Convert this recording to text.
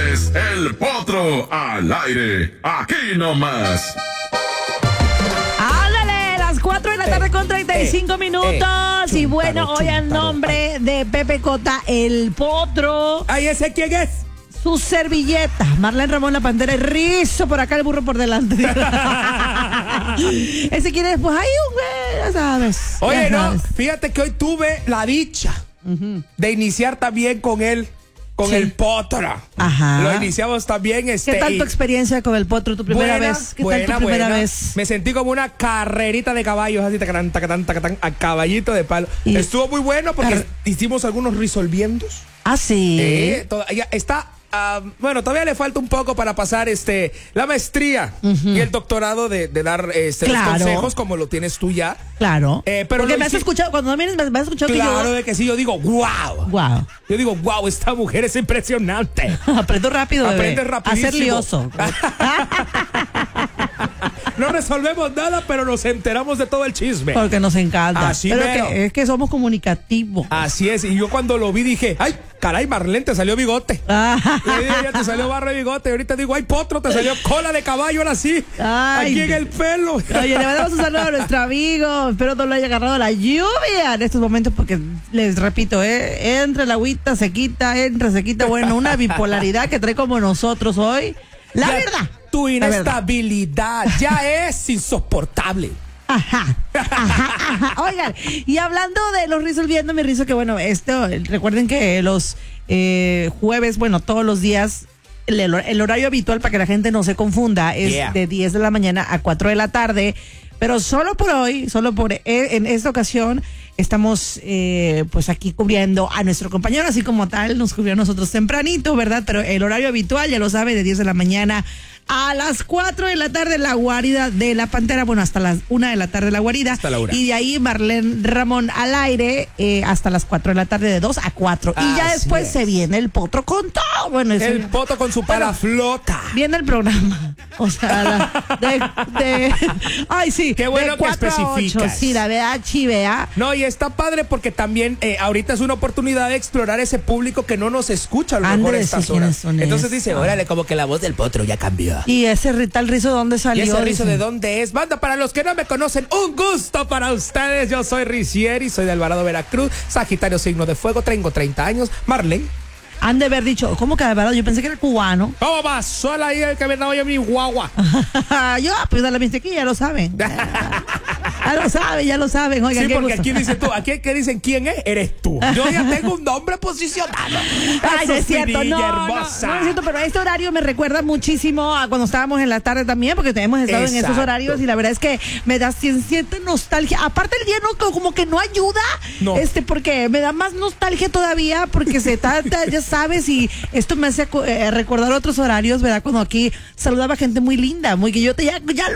es El Potro al aire, aquí nomás. ¡Ándale! Las 4 de la tarde con 35 minutos. Y bueno, hoy en nombre de Pepe Cota, El Potro. Ay, ¿ese quién es? Su servilleta, Marlene Ramón la Pantera y Rizo por acá, el burro por delante. Ese quiere después, ay, güey, ya sabes. Oye, ya no, sabes. fíjate que hoy tuve la dicha de iniciar también con él, con Sí. El Potro. Ajá. Lo iniciamos también. ¿Qué tal tu experiencia con El Potro, tu primera vez? ¿Qué tal tu primera vez? Me sentí como una carrerita de caballos, así, tacatán, tacatán, tacatán, a caballito de palo. Y- Estuvo muy bueno porque hicimos algunos resolviendos. Ah, sí. Ya está. Bueno, todavía le falta un poco para pasar la maestría y el doctorado de dar Claro. los consejos como lo tienes tú ya. Claro. Pero Porque lo me has hici- escuchado, cuando no vienes, me has escuchado Claro que de que sí, yo digo, wow. Wow. Yo digo, wow, esta mujer es impresionante. Aprendo rápido, bebé. Aprende rapidísimo. A ser lioso. No resolvemos nada, pero nos enteramos de todo el chisme. Porque nos encanta. Así Pero mero. es que somos comunicativos. Así es, y yo cuando lo vi dije, ay, caray, Marlene, te salió bigote. Y dije, ya te salió barro de bigote. Y ahorita digo, ay, Potro, te salió cola de caballo, ahora sí. Ay. Aquí en el pelo. Oye, le mandamos un saludo a nuestro amigo. Espero no lo haya agarrado la lluvia en estos momentos porque, les repito, entra el agüita, se quita. Bueno, una bipolaridad que trae como nosotros hoy. La Ya, verdad. Tu la verdad. inestabilidad ya es insoportable. Ajá. Oigan, y hablando de los resolviendo mi rizo, que bueno, recuerden que los jueves, bueno, todos los días, el horario habitual para que la gente no se confunda es Yeah. de 10 de la mañana a 4 de la tarde, pero solo por hoy, en esta ocasión, estamos pues aquí cubriendo a nuestro compañero, así como tal, nos cubrió a nosotros tempranito, ¿verdad? Pero el horario habitual, ya lo sabe, de 10 de la mañana a las 4 de la tarde, la guarida de la Pantera, bueno, hasta las 1 de la tarde la guarida. Hasta la 1. Y de ahí Marlene Ramón al aire hasta las 4 de la tarde, de 2 a 4. Y ya Así después es. se viene el Potro con todo. Bueno, eso El ya- Poto con su paraflota. viene el programa. O sea, ay, sí. Qué bueno de que 4 a 8. especificas. Sí, la verdad, chivea. No, y está padre porque también ahorita es una oportunidad de explorar ese público que no nos escucha a lo mejor Ándale, a estas sí, ¿quiénes horas. son Entonces esos? dice, órale, como que la voz del Potro ya cambió. Y ese tal rizo, ¿dónde ¿Y salió? ese rizo Dicen. de dónde es? Banda, para los que no me conocen, un gusto para ustedes. Yo soy Ricieri, soy de Alvarado, Veracruz, Sagitario, signo de fuego, tengo 30 años. Marlene. Han de haber dicho, ¿cómo que de verdad? Yo pensé que era cubano. ¿Cómo va? Sola ahí el que me daba yo mi guagua. Yo, pues dale mi tequilla, ya lo saben. Ya lo saben. Oigan, Sí, qué porque gusto. aquí dices tú, aquí que dicen quién es, eres tú. Yo ya tengo un nombre posicionado. Ay, Eso no es cierto, mi niña no hermosa. es cierto, pero este horario me recuerda muchísimo a cuando estábamos en la tarde también, porque hemos estado en esos Exacto. horarios y la verdad es que me da cierta nostalgia. Aparte el día no, como que no ayuda, No. porque me da más nostalgia todavía, porque se trata, ya sabes, y esto me hace recordar otros horarios, ¿verdad? Cuando aquí saludaba gente muy linda, muy que yo ya